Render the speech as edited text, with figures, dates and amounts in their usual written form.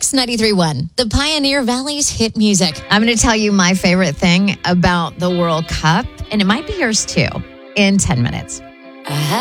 Mix 93.1, the Pioneer Valley's hit music. I'm going to tell you my favorite thing about the World Cup, and it might be yours too, in 10 minutes. I